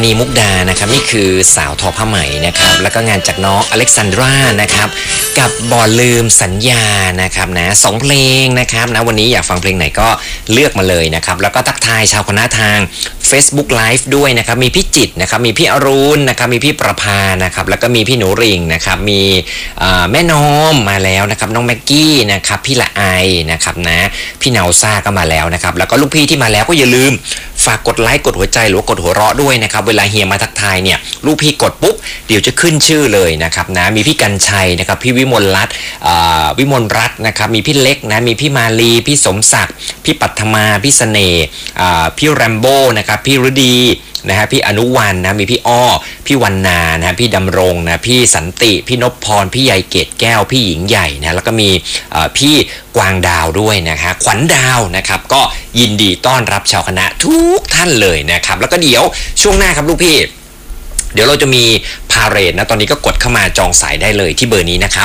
นีมุกดานะครับนี่คือสาวทอผ้าไหมนะครับแล้วก็งานจากน้องอเล็กซานดรานะครับกับบ่อลืมสัญญานะครับนะ2เพลงนะครับนะวันนี้อยากฟังเพลงไหนก็เลือกมาเลยนะครับแล้วก็ทักทายชาวคณะทาง Facebook Live ด้วยนะครับมีพี่จิตนะครับมีพี่อรุณนะครับมีพี่ประภานะครับแล้วก็มีพี่หนูริ่งนะครับมีแม่น้อมมาแล้วนะครับน้องแม็กกี้นะครับพี่ละไอนะครับนะพี่เนาซ่าก็มาแล้วนะครับแล้วก็ลูกพี่ที่มาแล้วก็อย่าลืมฝากกดไลค์กดหัวใจหรือว่ากดหัวเราะด้วยนะครับเวลาเฮียมาทักทายเนี่ยลูกพี่กดปุ๊บเดี๋ยวจะขึ้นชื่อเลยนะครับนะมีพี่กัญชัยนะครับพี่วิมลรัตน์นะครับมีพี่เล็กนะมีพี่มาลีพี่สมศักดิ์พี่ปัทมาพี่เสน่ห์พี่แรมโบ้นะครับพี่ฤดีนะฮะพี่อนุวันนะมีพี่อ้อพี่วันนานะพี่ดำรงนะพี่สันติพี่นพพรพี่ใหญ่เกตแก้วพี่หญิงใหญ่นะแล้วก็มีพี่กวางดาวด้วยนะฮะขวัญดาวนะครับก็ยินดีต้อนรับชาวคณะทุกท่านเลยนะครับแล้วก็เดี๋ยวช่วงหน้าครับลูกพี่เดี๋ยวเราจะมีพาเหรดนะตอนนี้ก็กดเข้ามาจองสายได้เลยที่เบอร์นี้นะครับ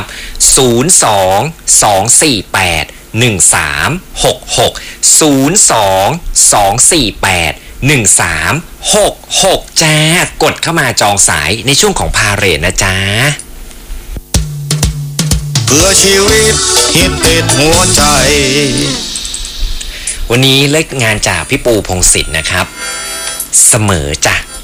022481366จ้ากดเข้ามาจองสายในช่วงของพาเหรดนะจ๊ะเพื่อชีวิตฮิตติดหัวใจวันนี้เล็กงานจากพี่ปูพงศิษฐ์นะครับเสมอจ้ะ